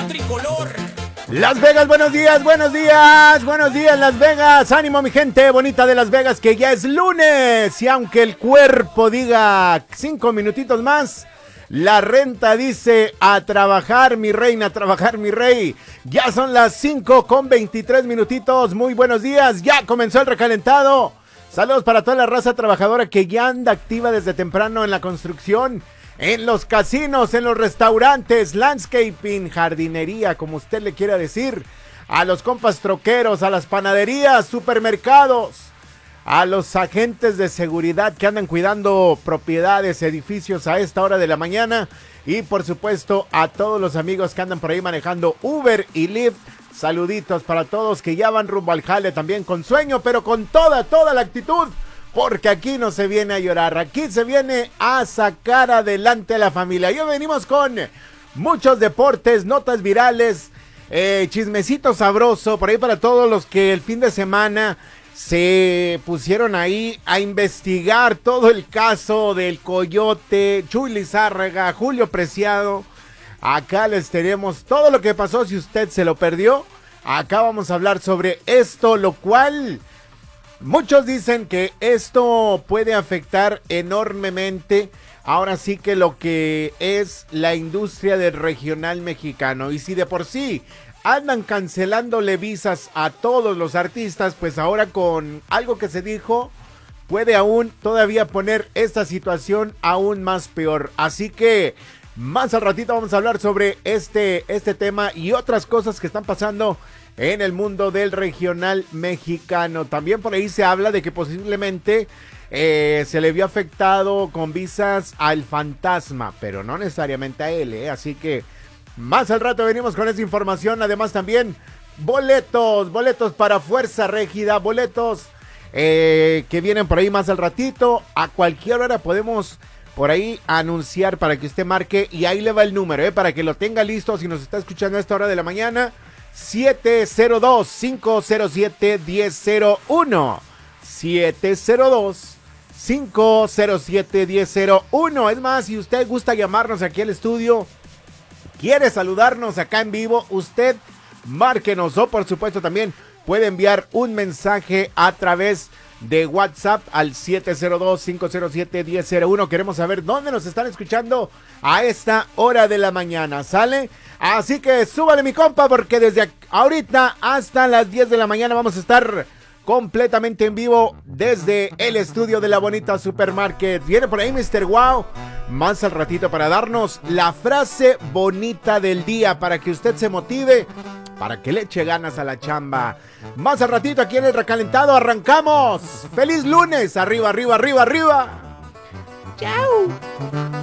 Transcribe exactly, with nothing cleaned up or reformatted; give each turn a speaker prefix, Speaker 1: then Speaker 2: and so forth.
Speaker 1: tricolor.
Speaker 2: Las Vegas, buenos días, buenos días, buenos días Las Vegas, ánimo mi gente bonita de Las Vegas que ya es lunes y aunque el cuerpo diga cinco minutitos más, la renta dice a trabajar mi reina, a trabajar mi rey. Ya son las cinco con veintitrés minutitos, muy buenos días, ya comenzó el recalentado. Saludos para toda la raza trabajadora que ya anda activa desde temprano en la construcción, en los casinos, en los restaurantes, landscaping, jardinería, como usted le quiera decir, a los compas troqueros, a las panaderías, supermercados, a los agentes de seguridad que andan cuidando propiedades, edificios a esta hora de la mañana y por supuesto a todos los amigos que andan por ahí manejando Uber y Lyft. Saluditos para todos que ya van rumbo al jale también con sueño, pero con toda, toda la actitud. Porque aquí no se viene a llorar, aquí se viene a sacar adelante a la familia. Y hoy venimos con muchos deportes, notas virales, eh, chismecito sabroso, por ahí para todos los que el fin de semana se pusieron ahí a investigar todo el caso del Coyote, Chuy Lizárraga, Julio Preciado. Acá les tenemos todo lo que pasó si usted se lo perdió. Acá vamos a hablar sobre esto, lo cual muchos dicen que esto puede afectar enormemente, ahora sí que lo que es la industria del regional mexicano. Y si de por sí andan cancelándole visas a todos los artistas, pues ahora con algo que se dijo, puede aún todavía poner esta situación aún más peor. Así que más al ratito vamos a hablar sobre este, este tema y otras cosas que están pasando en el mundo del regional mexicano. También por ahí se habla de que posiblemente eh, se le vio afectado con visas al Fantasma, pero no necesariamente a él, ¿eh? Así que más al rato venimos con esa información. Además también boletos, boletos para Fuerza Régida, boletos eh, que vienen por ahí más al ratito. A cualquier hora podemos por ahí anunciar para que usted marque y ahí le va el número, ¿eh? Para que lo tenga listo si nos está escuchando a esta hora de la mañana. siete cero dos, cinco cero siete, uno cero cero uno siete cero dos, cinco cero siete, uno cero cero uno. Es más, si usted gusta llamarnos aquí al estudio, quiere saludarnos acá en vivo, usted márquenos o por supuesto también puede enviar un mensaje a través de WhatsApp al siete cero dos, cinco cero siete, uno cero cero uno. Queremos saber dónde nos están escuchando a esta hora de la mañana, ¿sale? Así que súbale mi compa porque desde ahorita hasta las diez de la mañana vamos a estar completamente en vivo desde el estudio de la bonita Supermarket. Viene por ahí mister Wow más al ratito para darnos la frase bonita del día para que usted se motive, para que le eche ganas a la chamba. Más al ratito aquí en el recalentado arrancamos. ¡Feliz lunes! Arriba, arriba, arriba, arriba. ¡Chao!